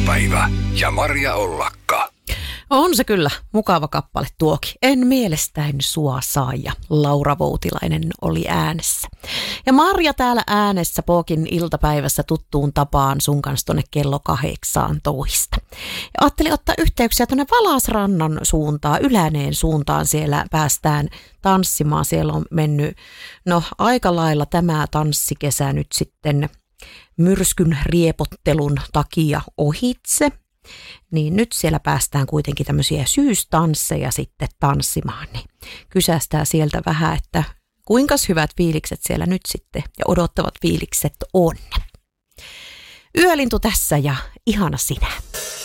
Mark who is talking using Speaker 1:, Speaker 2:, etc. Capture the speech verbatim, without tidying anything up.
Speaker 1: iltapäivä ja Marja Ollakka.
Speaker 2: On se kyllä mukava kappale tuokin. En mielestäni sua saa ja Laura Voutilainen oli äänessä. Ja Marja täällä äänessä Pookin iltapäivässä tuttuun tapaan sun kanssa tonne kello kahdeksantoista. Ja ajattelin ottaa yhteyksiä tonne Valasrannan suuntaan, Yläneen suuntaan. Siellä päästään tanssimaan. Siellä on mennyt no aika lailla tämä tanssikesä nyt sitten myrskyn riepottelun takia ohitse. Niin nyt siellä päästään kuitenkin tämmöisiä syystansseja sitten tanssimaan, niin kysästää sieltä vähän, että kuinka hyvät fiilikset siellä nyt sitten ja odottavat fiilikset on. Yölintu tässä ja ihana sinä.